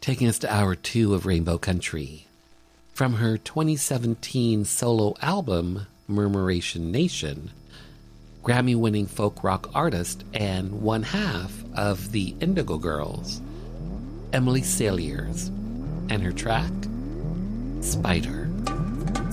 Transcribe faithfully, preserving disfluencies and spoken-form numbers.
taking us to hour two of Rainbow Country. From her twenty seventeen solo album, Murmuration Nation, Grammy-winning folk rock artist and one half of the Indigo Girls, Emily Saliers, and her track, Spider.